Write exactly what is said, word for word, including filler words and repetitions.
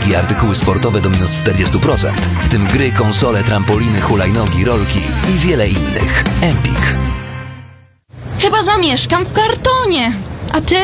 elektroniki i artykuły sportowe do minus czterdzieści procent, w tym gry, konsole, trampoliny, hulajnogi, rolki i wiele innych. Empik. Chyba zamieszkam w kartonie. A ty?